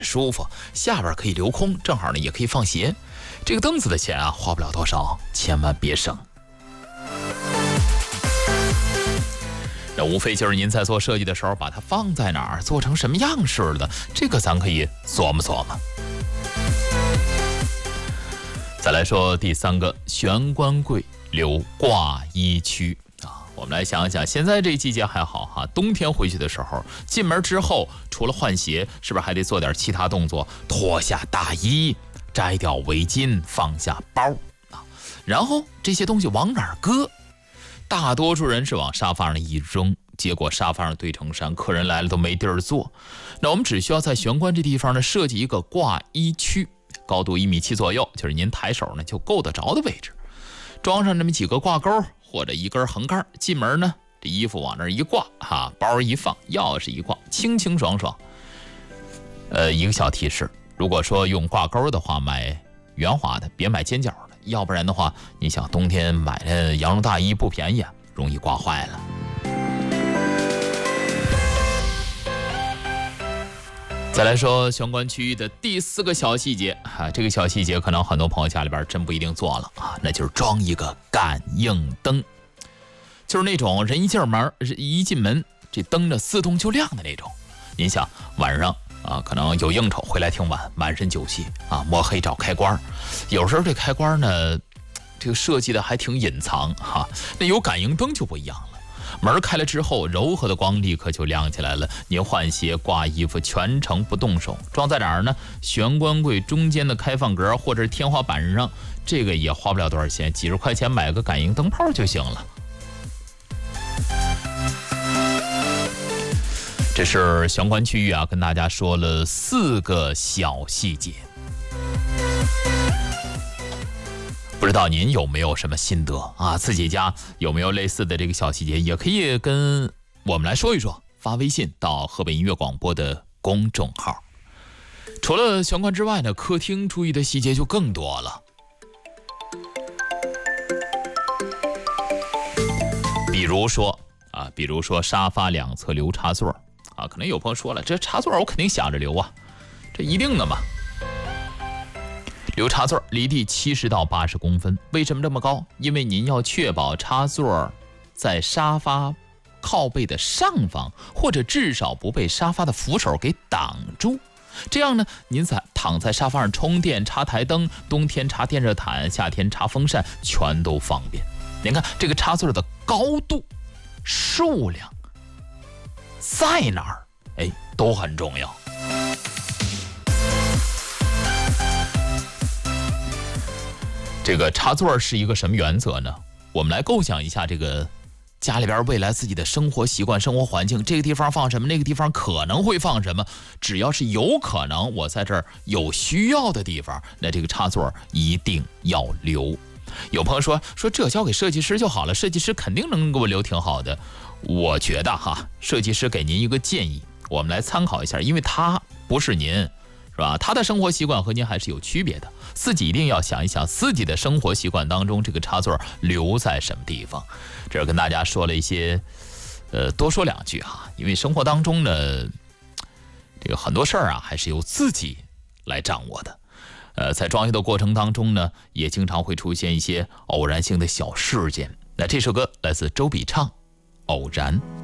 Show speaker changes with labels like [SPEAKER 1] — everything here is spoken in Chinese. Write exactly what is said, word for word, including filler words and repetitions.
[SPEAKER 1] 舒服，下边可以留空，正好呢也可以放鞋。这个凳子的钱啊花不了多少，千万别省。那无非就是您在做设计的时候把它放在哪儿，做成什么样式的，这个咱可以琢磨琢磨。再来说第三个，玄关柜留挂衣区啊。我们来想想，现在这季节还好哈，冬天回去的时候，进门之后除了换鞋，是不是还得做点其他动作？脱下大衣，摘掉围巾，放下包啊，然后这些东西往哪儿搁？大多数人是往沙发上一扔，结果沙发上堆成山，客人来了都没地儿坐。那我们只需要在玄关这地方呢设计一个挂衣区，高度一米七左右，就是您抬手呢就够得着的位置，装上这么几个挂钩或者一根横杆，进门呢这衣服往那儿一挂哈，包一放，钥匙一挂，清清爽爽。呃，一个小提示，如果说用挂钩的话，买圆滑的，别买尖角的，要不然的话，你想冬天买的羊绒大衣不便宜啊，容易挂坏了。再来说玄关区域的第四个小细节啊，这个小细节可能很多朋友家里边真不一定做了啊，那就是装一个感应灯，就是那种人一进门一进门这灯呢自动就亮的那种。您想晚上啊，可能有应酬回来挺晚，满身酒气啊，摸黑找开关，有时候这开关呢，这个设计的还挺隐藏哈。那有感应灯就不一样了。门开了之后，柔和的光立刻就亮起来了。您换鞋、挂衣服全程不动手，装在哪儿呢？玄关柜中间的开放格或者天花板上，这个也花不了多少钱，几十块钱买个感应灯泡就行了。这是玄关区域啊，跟大家说了四个小细节。不知道您有没有什么心得啊？自己家有没有类似的这个小细节，也可以跟我们来说一说，发微信到河北音乐广播的公众号。除了玄关之外呢，客厅注意的细节就更多了。比如说啊，比如说沙发两侧留插座啊，可能有朋友说了，这插座我肯定想着留啊，这一定的嘛。留插座离地七十到八十公分，为什么这么高？因为您要确保插座在沙发靠背的上方，或者至少不被沙发的扶手给挡住。这样呢，您在躺在沙发上充电、插台灯，冬天插电热毯，夏天插风扇，全都方便。您看这个插座的高度、数量在哪儿，哎，都很重要。这个插座是一个什么原则呢？我们来构想一下这个家里边未来自己的生活习惯、生活环境，这个地方放什么，那个地方可能会放什么，只要是有可能我在这儿有需要的地方，那这个插座一定要留。有朋友说说这交给设计师就好了，设计师肯定能给我留挺好的。我觉得哈，设计师给您一个建议，我们来参考一下，因为他不是您，是吧？他的生活习惯和您还是有区别的，自己一定要想一想自己的生活习惯当中，这个插座留在什么地方。这是跟大家说了一些，呃，多说两句哈，因为生活当中呢，这个很多事儿啊，还是由自己来掌握的。呃，在装修的过程当中呢，也经常会出现一些偶然性的小事件。那这首歌来自周笔畅，《偶然》。